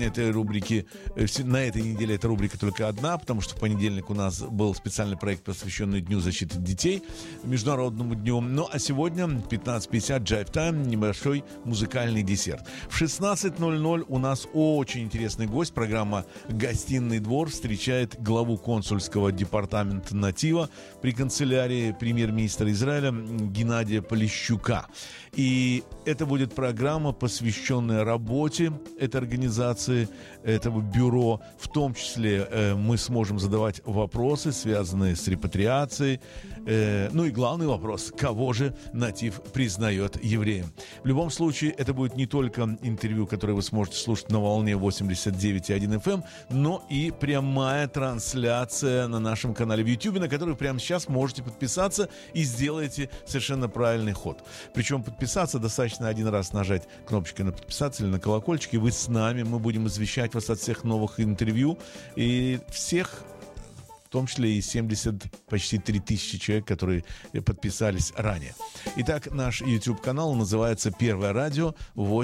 этой рубрики, на этой неделе эта рубрика только одна, потому что в понедельник у нас был специальный проект, посвященный Дню защиты детей, Международному дню. Ну а сегодня 15:50 Jive Time, небольшой музыкальный десерт. В 16:00 у нас очень интересный гость. Программа «Гостиный двор» встречает главу консульского департамента «Натива» при канцелярии премьер-министра Израиля Геннадия Полищука. И это будет программа, посвященная работе этой организации, этого бюро. В том числе мы сможем задавать вопросы, связанные с репатриацией. Ну и главный вопрос: кого же Натив признает евреем? В любом случае, это будет не только интервью, которое вы сможете слушать на волне 89,1 FM, но и прямая трансляция на нашем канале в YouTube, на который прямо сейчас можете подписаться и сделаете совершенно правильный ход. Причем подписаться достаточно один раз нажать кнопочкой на подписаться или на колокольчик, и вы с нами. Мы будем извещать вас от всех новых интервью и всех, в том числе и 70, почти 3000 человек, которые подписались ранее. Итак, наш YouTube-канал называется «Первое радио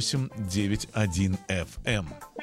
891 FM».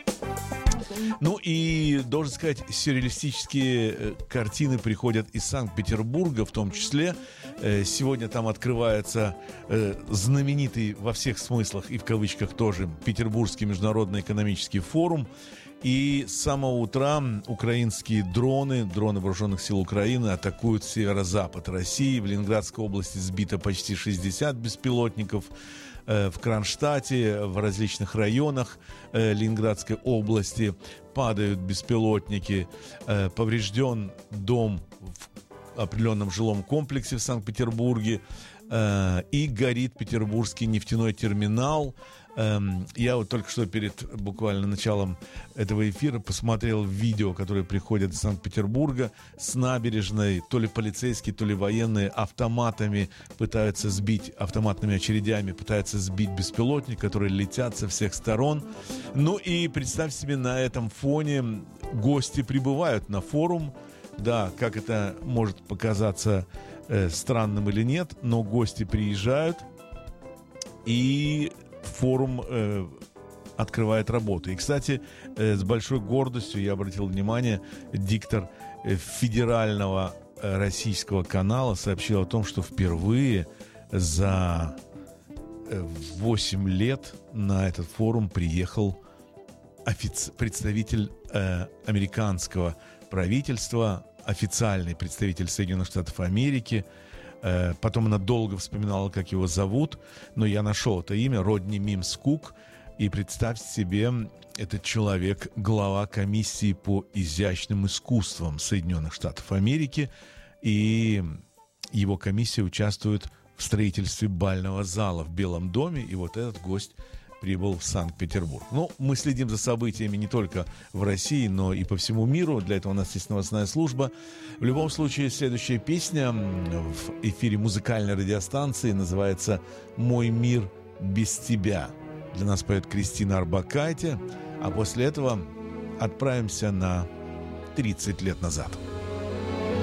Ну и, должен сказать, сюрреалистические картины приходят из Санкт-Петербурга, в том числе. Сегодня там открывается знаменитый во всех смыслах и в кавычках тоже Петербургский международный экономический форум. И с самого утра украинские дроны вооруженных сил Украины атакуют северо-запад России. В Ленинградской области сбито почти 60 беспилотников. В Кронштадте, в различных районах Ленинградской области падают беспилотники. Поврежден дом в определенном жилом комплексе в Санкт-Петербурге. И горит Петербургский нефтяной терминал. Я вот только что перед буквально началом этого эфира посмотрел видео, которое приходит из Санкт-Петербурга с набережной. То ли полицейские, то ли военные автоматами пытаются сбить, автоматными очередями пытаются сбить беспилотник, которые летят со всех сторон. Ну и представь себе, на этом фоне гости прибывают на форум. Да, как это может показаться странным или нет, но гости приезжают, и форум открывает работу. И, кстати, с большой гордостью я обратил внимание, диктор федерального российского канала сообщил о том, что впервые за 8 лет на этот форум приехал представитель американского правительства, официальный представитель Соединенных Штатов Америки. Потом она долго вспоминала, как его зовут, но я нашел это имя, Родни Мимс Кук. И представьте себе, этот человек глава комиссии по изящным искусствам Соединенных Штатов Америки, и его комиссия участвует в строительстве бального зала в Белом доме, и вот этот гость прибыл в Санкт-Петербург. Ну, мы следим за событиями не только в России, но и по всему миру. Для этого у нас есть новостная служба. В любом случае, следующая песня в эфире музыкальной радиостанции называется «Мой мир без тебя». Для нас поет Кристина Орбакайте. А после этого отправимся на 30 лет назад.